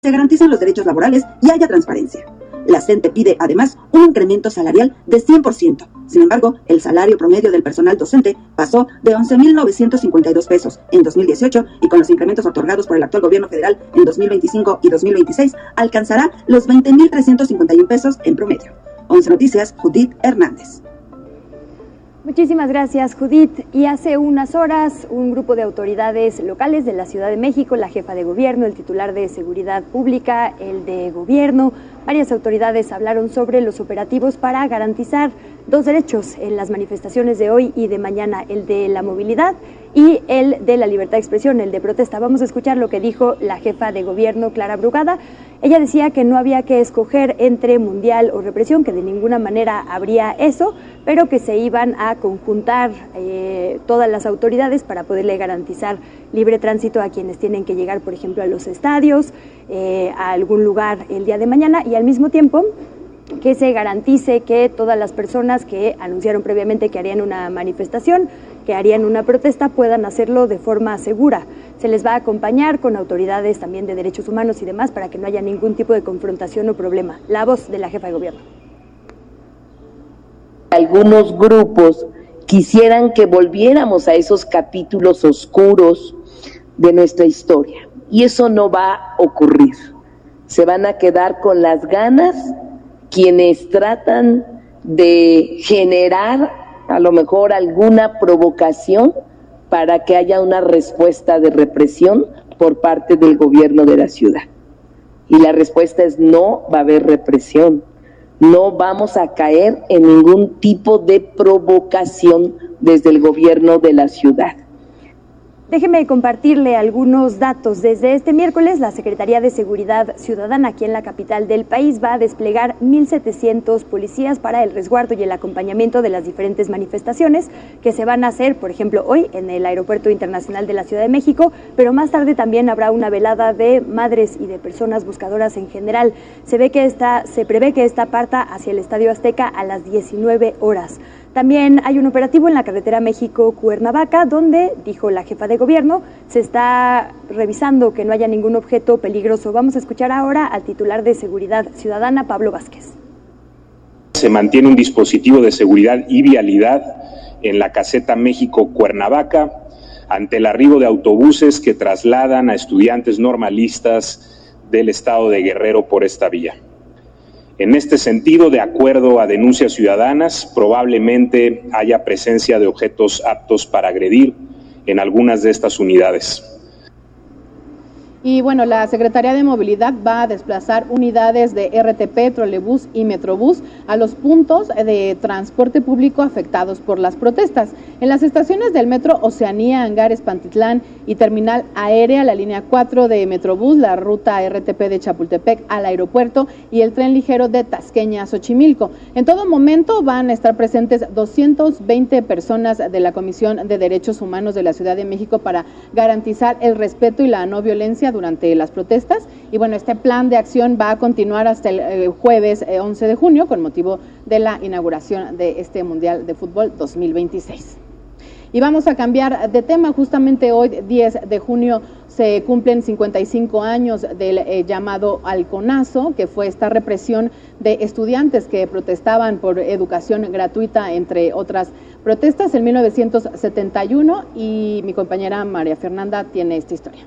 se garanticen los derechos laborales y haya transparencia. La CENTE pide, además, un incremento salarial de 100%. Sin embargo, el salario promedio del personal docente pasó de 11,952 pesos en 2018 y con los incrementos otorgados por el actual gobierno federal en 2025 y 2026, alcanzará los 20,351 pesos en promedio. 11 Noticias, Judith Hernández. Muchísimas gracias, Judith. Y hace unas horas, un grupo de autoridades locales de la Ciudad de México, la jefa de gobierno, el titular de Seguridad Pública, el de Gobierno, varias autoridades hablaron sobre los operativos para garantizar dos derechos en las manifestaciones de hoy y de mañana, el de la movilidad y el de la libertad de expresión, el de protesta. Vamos a escuchar lo que dijo la jefa de gobierno, Clara Brugada. Ella decía que no había que escoger entre mundial o represión, que de ninguna manera habría eso, pero que se iban a conjuntar todas las autoridades para poderle garantizar libre tránsito a quienes tienen que llegar, por ejemplo, a los estadios, a algún lugar el día de mañana, y al mismo tiempo que se garantice que todas las personas que anunciaron previamente que harían una manifestación, que harían una protesta, puedan hacerlo de forma segura. Se les va a acompañar con autoridades también de derechos humanos y demás para que no haya ningún tipo de confrontación o problema. La voz de la jefa de gobierno. Algunos grupos quisieran que volviéramos a esos capítulos oscuros de nuestra historia, y eso no va a ocurrir. Se van a quedar con las ganas quienes tratan de generar a lo mejor alguna provocación para que haya una respuesta de represión por parte del gobierno de la ciudad. Y la respuesta es: no va a haber represión, no vamos a caer en ningún tipo de provocación desde el gobierno de la ciudad. Déjeme compartirle algunos datos. Desde este miércoles, la Secretaría de Seguridad Ciudadana aquí en la capital del país va a desplegar 1,700 policías para el resguardo y el acompañamiento de las diferentes manifestaciones que se van a hacer, por ejemplo, hoy en el Aeropuerto Internacional de la Ciudad de México, pero más tarde también habrá una velada de madres y de personas buscadoras en general. Se prevé que esta parta hacia el Estadio Azteca a las 19 horas. También hay un operativo en la carretera México-Cuernavaca, donde, dijo la jefa de gobierno, se está revisando que no haya ningún objeto peligroso. Vamos a escuchar ahora al titular de Seguridad Ciudadana, Pablo Vázquez. Se mantiene un dispositivo de seguridad y vialidad en la caseta México-Cuernavaca ante el arribo de autobuses que trasladan a estudiantes normalistas del estado de Guerrero por esta vía. En este sentido, de acuerdo a denuncias ciudadanas, probablemente haya presencia de objetos aptos para agredir en algunas de estas unidades. Y bueno, la Secretaría de Movilidad va a desplazar unidades de RTP, Trolebús y Metrobús a los puntos de transporte público afectados por las protestas. En las estaciones del Metro Oceanía, Angares, Pantitlán y Terminal Aérea, la línea 4 de Metrobús, la ruta RTP de Chapultepec al aeropuerto y el tren ligero de Tasqueña a Xochimilco. En todo momento van a estar presentes 220 personas de la Comisión de Derechos Humanos de la Ciudad de México para garantizar el respeto y la no violencia durante las protestas. Y bueno, este plan de acción va a continuar hasta el jueves 11 de junio con motivo de la inauguración de este Mundial de Fútbol 2026. Y vamos a cambiar de tema. Justamente hoy, 10 de junio, se cumplen 55 años del llamado halconazo, que fue esta represión de estudiantes que protestaban por educación gratuita, entre otras protestas, en 1971, y mi compañera María Fernanda tiene esta historia.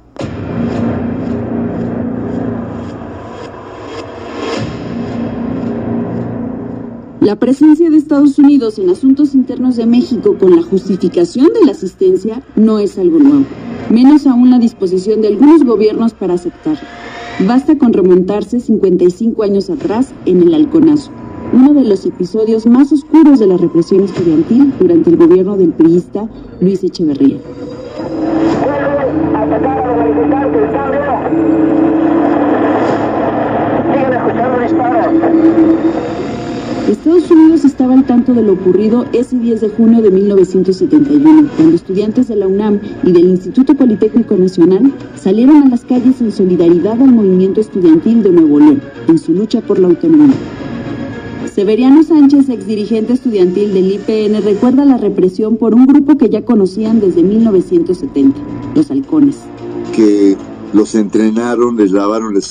La presencia de Estados Unidos en asuntos internos de México con la justificación de la asistencia no es algo nuevo, menos aún la disposición de algunos gobiernos para aceptarla. Basta con remontarse 55 años atrás en el halconazo, uno de los episodios más oscuros de la represión estudiantil durante el gobierno del priista Luis Echeverría. Estados Unidos estaba al tanto de lo ocurrido ese 10 de junio de 1971, cuando estudiantes de la UNAM y del Instituto Politécnico Nacional salieron a las calles en solidaridad al movimiento estudiantil de Nuevo León, en su lucha por la autonomía. Severiano Sánchez, exdirigente estudiantil del IPN, recuerda la represión por un grupo que ya conocían desde 1970, los halcones. Que los entrenaron, les lavaron, les